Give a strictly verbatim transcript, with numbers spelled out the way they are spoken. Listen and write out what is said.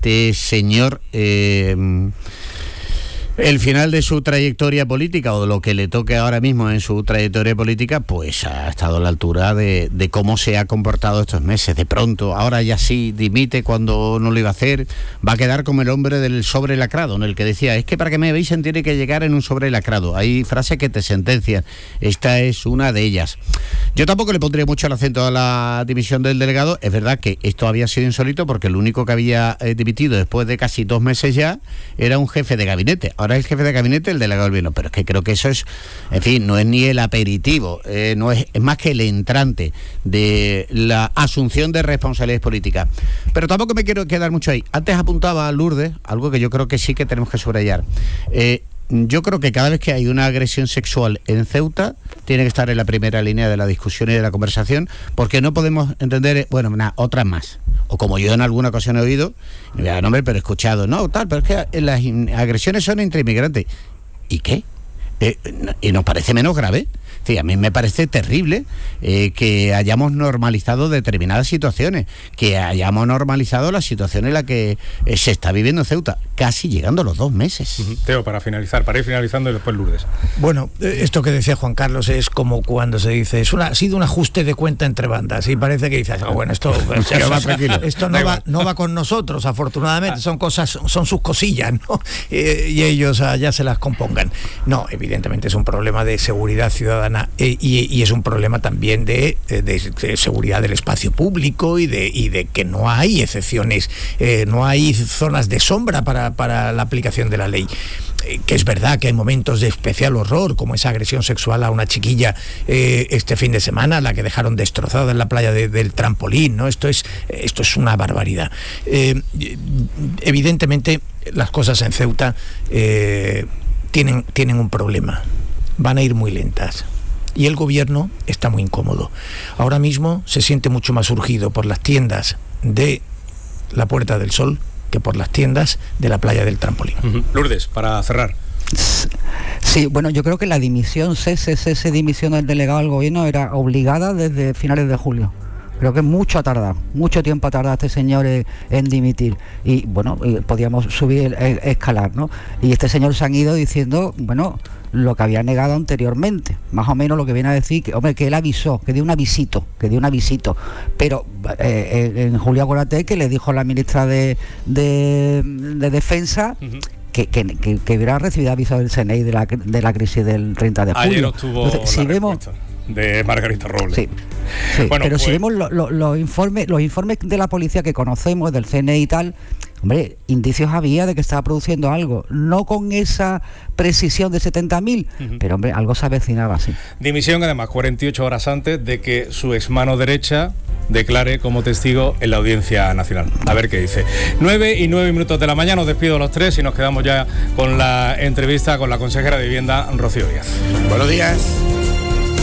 este señor... Eh, el final de su trayectoria política, o lo que le toque ahora mismo en su trayectoria política, pues ha estado a la altura de, de cómo se ha comportado estos meses. De pronto, ahora ya sí dimite cuando no lo iba a hacer, va a quedar como el hombre del sobre lacrado, en el que decía, es que para que me avisen tiene que llegar en un sobre lacrado. Hay frases que te sentencian, esta es una de ellas. Yo tampoco le pondría mucho el acento a la dimisión del delegado. Es verdad que esto había sido insólito porque el único que había eh, dimitido después de casi dos meses ya era un jefe de gabinete. Ahora el jefe de gabinete, el delegado del gobierno, pero es que creo que eso es, en fin, no es ni el aperitivo, eh, no es, es más que el entrante de la asunción de responsabilidades políticas. Pero tampoco me quiero quedar mucho ahí. Antes apuntaba a Lourdes, algo que yo creo que sí que tenemos que subrayar. Eh, Yo creo que cada vez que hay una agresión sexual en Ceuta, tiene que estar en la primera línea de la discusión y de la conversación, porque no podemos entender, bueno, nada, otras más. O como yo en alguna ocasión he oído, no voy a dar nombre, pero he escuchado, no, tal, pero es que las agresiones son entre inmigrantes. ¿Y qué? Eh, ¿Y nos parece menos grave? Sí, a mí me parece terrible eh, que hayamos normalizado determinadas situaciones, que hayamos normalizado la situación en la que eh, se está viviendo en Ceuta, casi llegando a los dos meses. Uh-huh. Teo, para finalizar, para ir finalizando y después Lourdes. Bueno, esto que decía Juan Carlos es como cuando se dice, es una, ha sido un ajuste de cuenta entre bandas, y parece que dices, oh, bueno, esto, esto, va, tranquilo. esto no, va, no va con nosotros, afortunadamente, son cosas, son sus cosillas, ¿no? Eh, y ellos ah, ya se las compongan. No, evidentemente es un problema de seguridad ciudadana. Eh, y, y es un problema también de, de, de seguridad del espacio público y de, y de que no hay excepciones, eh, no hay zonas de sombra para, para la aplicación de la ley. Eh, que es verdad que hay momentos de especial horror, como esa agresión sexual a una chiquilla eh, este fin de semana, la que dejaron destrozada en la playa de, del Trampolín, ¿no? Esto es, esto es una barbaridad. Eh, evidentemente, las cosas en Ceuta eh, tienen, tienen un problema. Van a ir muy lentas. Y el gobierno está muy incómodo. Ahora mismo se siente mucho más urgido por las tiendas de la Puerta del Sol que por las tiendas de la playa del Trampolín. Uh-huh. Lourdes, para cerrar. Sí, bueno, yo creo que la dimisión, cese, cese, dimisión del delegado del gobierno era obligada desde finales de julio. Creo que mucho ha tardado, mucho tiempo ha tardado este señor en, en dimitir. Y bueno, y podíamos subir, eh, escalar, ¿no? Y este señor se han ido diciendo, bueno, lo que había negado anteriormente, más o menos lo que viene a decir, que, hombre, que él avisó, que dio un avisito, que dio un avisito, pero eh, en julio acuérdate que le dijo a la ministra de, de, de Defensa, uh-huh, que, que, que, que hubiera recibido aviso del C N I de la, de la crisis del treinta de julio. Ayer obtuvo Entonces, si la vemos de Margarita Robles. Sí, sí, bueno, pero pues, si vemos lo, lo, los informes los informes de la policía que conocemos, del C N I y tal, hombre, indicios había de que estaba produciendo algo, no con esa precisión de setenta mil, uh-huh, pero hombre, algo se avecinaba así. Dimisión además cuarenta y ocho horas antes de que su exmano derecha declare como testigo en la Audiencia Nacional. A ver qué dice. nueve y nueve minutos de la mañana, os despido a los tres y nos quedamos ya con la entrevista con la consejera de Vivienda, Rocío Díaz. Buenos días.